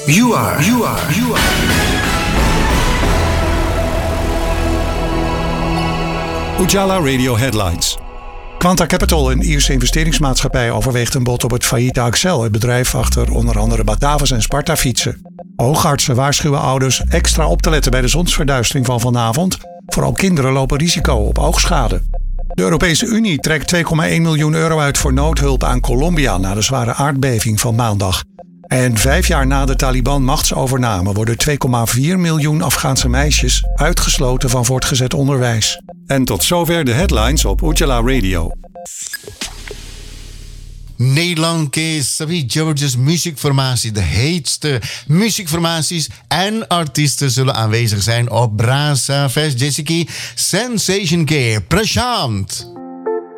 You are. Ujala Radio Headlines. Quanta Capital, een Ierse investeringsmaatschappij, overweegt een bod op het failliete Accel, het bedrijf achter onder andere Batavus en Sparta fietsen. Oogartsen waarschuwen ouders extra op te letten bij de zonsverduistering van vanavond. Vooral kinderen lopen risico op oogschade. De Europese Unie trekt €2,1 miljoen uit voor noodhulp aan Colombia na de zware aardbeving van maandag. En 5 jaar na de Taliban machtsovername worden 2,4 miljoen Afghaanse meisjes uitgesloten van voortgezet onderwijs. En tot zover de headlines op Ujala Radio. Nederland के सभी जबरदस्त muziekformaties, de heetste muziekformaties en artiesten zullen aanwezig zijn op Brasa Fest. Jessica, Sensation Care, Prashant.